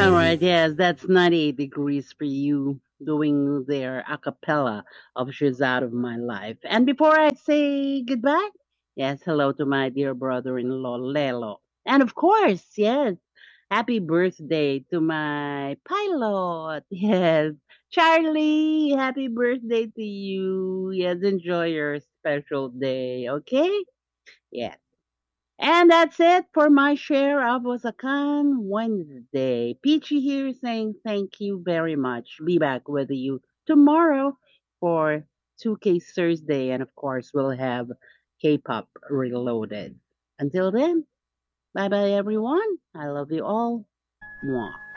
All right, yes, that's 98 degrees for you doing their a cappella of She's Out of My Life. And before I say goodbye, yes, hello to my dear brother in law, Lelo. And of course, yes, happy birthday to my pilot. Yes, Charlie, happy birthday to you. Yes, enjoy your special day, okay? Yes. And that's it for my share of Wasakan Wednesday. Peachy here saying thank you very much. Be back with you tomorrow for 2K Thursday. And of course, we'll have K-pop reloaded. Until then, bye bye everyone. I love you all. Mwah.